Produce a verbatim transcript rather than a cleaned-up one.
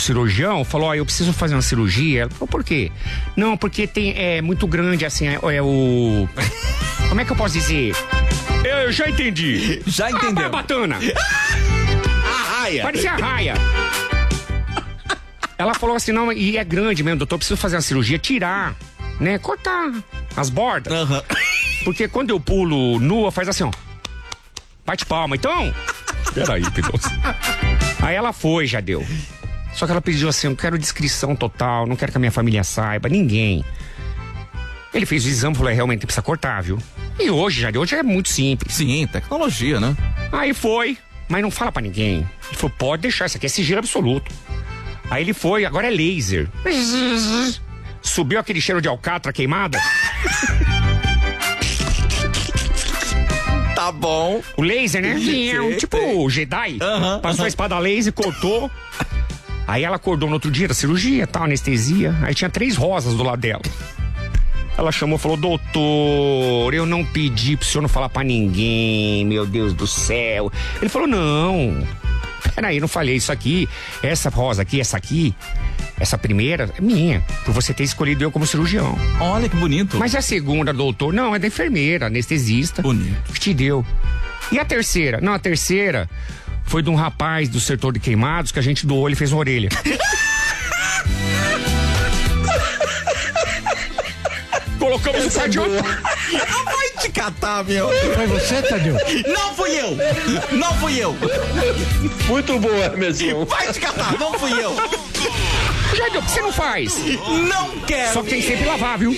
cirurgião, falou, ó, eu preciso fazer uma cirurgia. Ela falou, por quê? Não, porque tem, é muito grande, assim, é, é o... Como é que eu posso dizer? Eu, eu já entendi. Já entendeu. A barbatana. A raia. Parecia a raia. Ela falou assim, não, e é grande mesmo, doutor, eu preciso fazer uma cirurgia, tirar, né, cortar as bordas. Uhum. Porque quando eu pulo nua, faz assim, ó. Bate palma, então... Peraí, Pinoso. Aí ela foi, já deu. Só que ela pediu assim, eu quero descrição total, não quero que a minha família saiba, ninguém. Ele fez o exame e falou, é, realmente precisa cortar, viu? E hoje, já deu, hoje é muito simples. Sim, tecnologia, né? Aí foi, mas não fala pra ninguém. Ele falou, pode deixar, isso aqui é sigilo absoluto. Aí ele foi, agora é laser. Subiu aquele cheiro de alcatra queimada. Tá bom. O laser, né? Sei, tipo sei. o Jedi. Uhum, Passou uhum. a espada laser, cortou. Aí ela acordou no outro dia da cirurgia, tal, anestesia. Aí tinha três rosas do lado dela. Ela chamou e falou, doutor, eu não pedi pro senhor não falar pra ninguém, meu Deus do céu. Ele falou, não, peraí, não falei isso aqui, essa rosa aqui, essa aqui, essa primeira é minha, por você ter escolhido eu como cirurgião. Olha que bonito. Mas a segunda, doutor, não, é da enfermeira, anestesista. Bonito. Que te deu. E a terceira? Não, a terceira foi de um rapaz do setor de queimados que a gente doou, ele fez uma orelha. Colocamos o cardiólogo. Vai te catar, meu. Foi você, Tadeu? Não fui eu. Não fui eu. Muito boa, mesmo. Vai te catar, não fui eu. Já deu, o que você não faz? Não quero. Só que tem que sempre lavar, viu?